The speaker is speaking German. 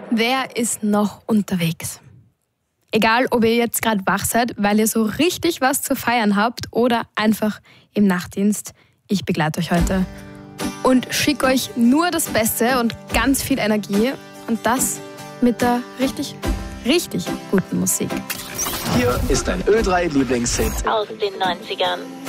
Wer ist noch unterwegs? Egal, ob ihr jetzt gerade wach seid, weil ihr so richtig was zu feiern habt oder einfach im Nachtdienst, ich begleite euch heute und schicke euch nur das Beste und ganz viel Energie und das mit der richtig guten Musik. Hier ist ein Ö3-Lieblingshit aus den 90ern.